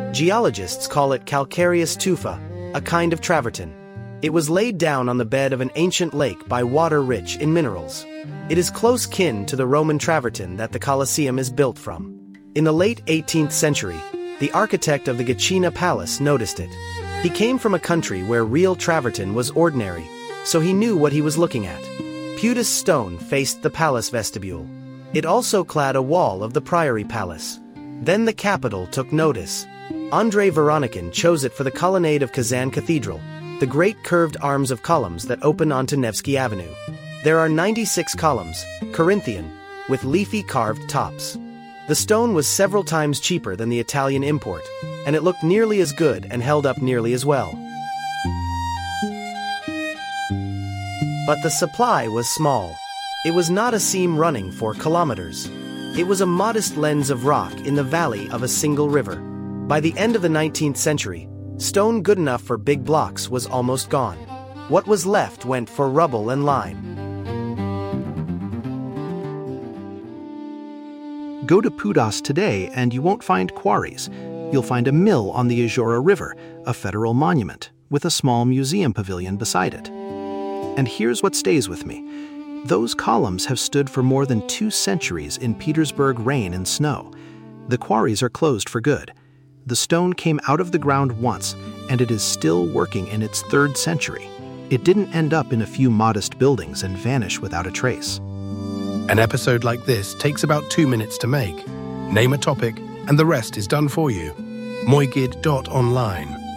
Geologists call it calcareous tufa, a kind of travertine. It was laid down on the bed of an ancient lake by water rich in minerals. It is close kin to the Roman travertine that the Colosseum is built from. In the late 18th century, the architect of the Gecina Palace noticed it. He came from a country where real travertine was ordinary, so he knew what he was looking at. Putus stone faced the palace vestibule. It also clad a wall of the Priory Palace. Then the capital took notice. Andrei Veronikin chose it for the colonnade of Kazan Cathedral, the great curved arms of columns that open onto Nevsky Avenue. There are 96 columns, Corinthian, with leafy carved tops. The stone was several times cheaper than the Italian import, and it looked nearly as good and held up nearly as well. But the supply was small. It was not a seam running for kilometers. It was a modest lens of rock in the valley of a single river. By the end of the 19th century, stone good enough for big blocks was almost gone. What was left went for rubble and lime. Go to Pudas today and you won't find quarries. You'll find a mill on the Izhora River, a federal monument, with a small museum pavilion beside it. And here's what stays with me. Those columns have stood for more than 2 centuries in Petersburg rain and snow. The quarries are closed for good. The stone came out of the ground once, and it is still working in its 3rd century. It didn't end up in a few modest buildings and vanish without a trace. An episode like this takes about 2 minutes to make. Name a topic, and the rest is done for you. Moigid.online